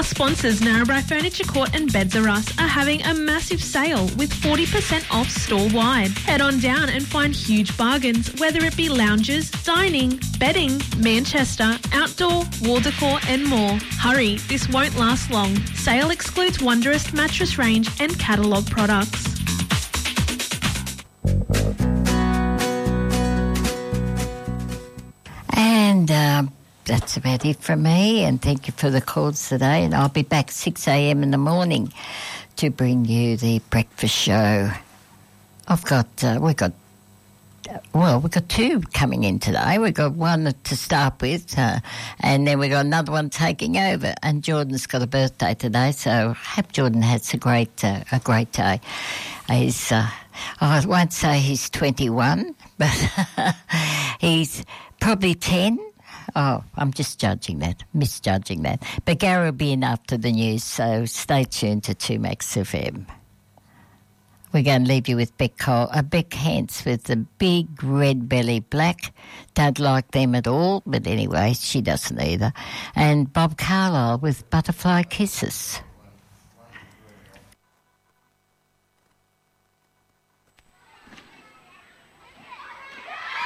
sponsors Narrabri Furniture Court and Beds R Us are having a massive sale with 40% off store-wide. Head on down and find huge bargains, whether it be lounges, dining, bedding, Manchester, outdoor, wall decor and more. Hurry, this won't last long. Sale excludes Wondrous mattress range and catalogue products. And that's about it from me, and thank you for the calls today, and I'll be back 6 a.m. in the morning to bring you the breakfast show. We've got two coming in today. We've got one to start with, and then we've got another one taking over, and Jordan's got a birthday today, so I hope Jordan has a great day. He's, I won't say he's 21, but he's probably 10. Oh, I'm just misjudging that. But Gary will be in after the news, so stay tuned to 2Max FM. We're going to leave you with Beck Hance with the big red belly black. Don't like them at all, but anyway, she doesn't either. And Bob Carlyle with Butterfly Kisses.